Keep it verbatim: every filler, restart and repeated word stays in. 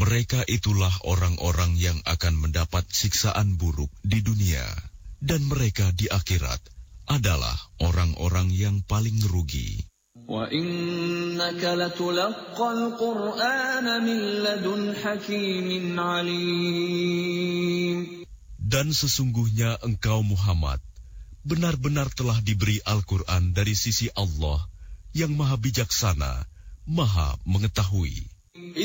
Mereka itulah orang-orang yang akan mendapat siksaan buruk di dunia, dan mereka di akhirat adalah orang-orang yang paling rugi. وَإِنَّكَ لَتُلَقَّى الْقُرْآنَ مِنْ لَدُنْ حَكِيمٍ عَلِيمٍ. Dan sesungguhnya engkau Muhammad benar-benar telah diberi Al-Quran dari sisi Allah yang maha bijaksana, maha mengetahui.